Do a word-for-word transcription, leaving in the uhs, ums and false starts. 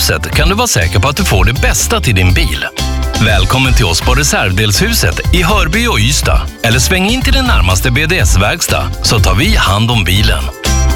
Reservdelshuset kan du vara säker på att du får det bästa till din bil. Välkommen till oss på Reservdelshuset i Hörby och Ystad. Eller sväng in till den närmaste B D S-verkstad så tar vi hand om bilen.